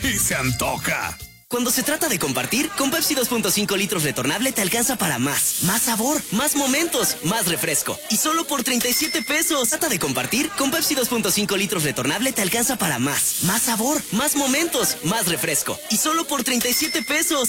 y se antoja. Cuando se trata de compartir, con Pepsi 2.5 litros retornable te alcanza para más. Más sabor, más momentos, más refresco. Y solo por 37 pesos. Trata de compartir, con Pepsi 2.5 litros retornable te alcanza para más. Más sabor, más momentos, más refresco. Y solo por 37 pesos.